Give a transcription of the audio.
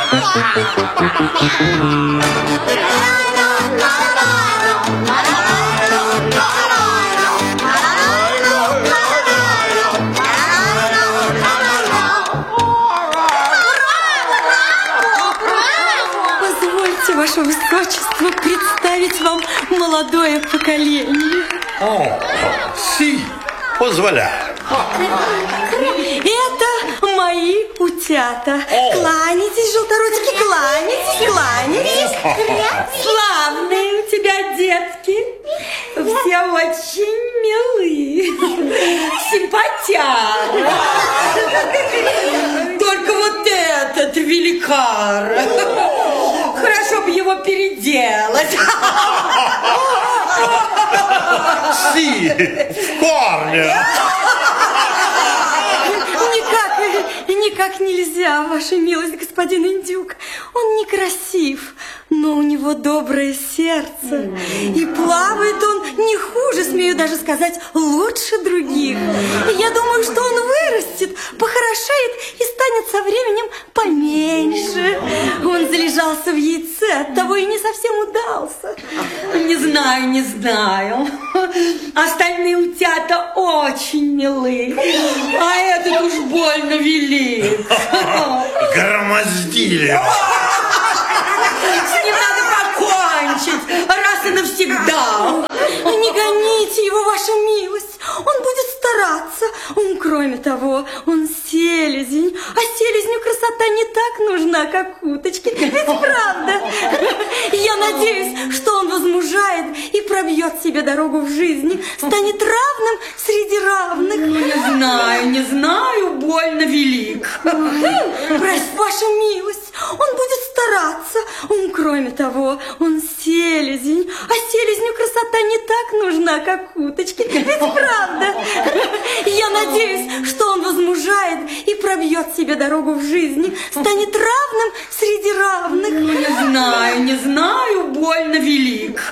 Позвольте, ваше высочество, представить вам молодое поколение. О, си, позволяю. Это мои утята. Кланяйтесь, желторотики, кланяйтесь, кланяйтесь. Славные у тебя детки. Все очень милые. Симпатяр. Только вот этот великар. Хорошо бы его переделать. Си, в корне. Никак нельзя, ваша милость, господин индюк. Он некрасив, но у него доброе сердце. И плавает он не хуже, смею даже сказать, лучше других. И я думаю, что он вырастет, похорошеет и станет со временем поменьше. Он залежался в яйце, оттого и не совсем удался. Не знаю. Остальные утята очень милы, а этот уж больно велик. Громоздили. С ним надо покончить раз и навсегда. Не гоните его, ваша милость. Он будет стараться. Кроме того, он селезень. А селезню красота не так нужна, как уточке. Ведь правда? Я надеюсь, что он возмужает и пробьет себе дорогу в жизни. Станет равным среди равных. Не знаю, больно велик. Простите, ваша милость. Он будет стараться. Кроме того, он селезень. А селезню красота не так нужна, как уточке. Ведь правда? Я надеюсь, что он возмужает и пробьет себе дорогу в жизни. Станет равным среди равных. Не знаю, больно велик.